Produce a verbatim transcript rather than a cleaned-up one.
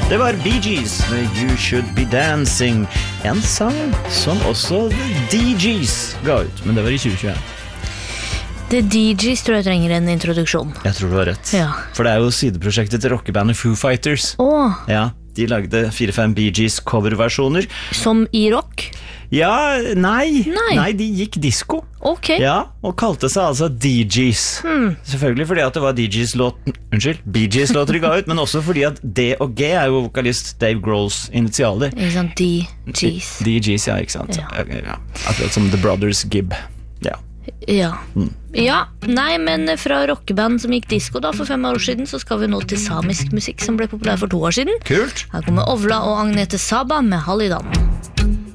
Det var Bee Gees med You Should Be Dancing. En sang som også The D Gs ga ut, men det var i tjue tjueen. The D Gs tror jeg trenger en introduksjon. Jeg tror du har rett. Ja. For det er jo sideprosjektet til rockebandet Foo Fighters. Åh, Ja, de lagde fire-fem Bee Gees coverversjoner. som i rock? Ja, nei, Nei. nei, de gikk disco. Ok. Ja, og kalte seg altså D Gs. Hmm. Selvfølgelig fordi at det var D Gs låt, unnskyld, Bee Gees låter de ga ut, men også fordi at D og G er jo vokalist Dave Grohls initialer. Ikke sant, D Gs. D Gs, ja, ikke sant? Ja. Ja. Akkurat som The Brothers Gibb. Ja. Ja. Ja, nei, men fra rockeband som gikk disco da for fem år siden, så skal vi nå til samisk musikk som ble populær for to år siden. Kult. Her kommer Ovla og Agnete Saba med Hallidan.